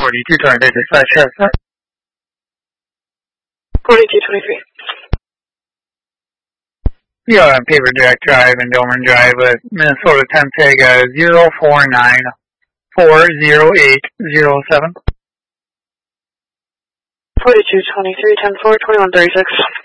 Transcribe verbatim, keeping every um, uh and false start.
forty-two twenty-three, dispatch traffic. forty-two twenty-three. You are on Paper Direct Drive and Doman Drive with Minnesota temp tag uh, zero four nine four zero eight zero seven. forty-two twenty-three, ten four, twenty-one thirty-six.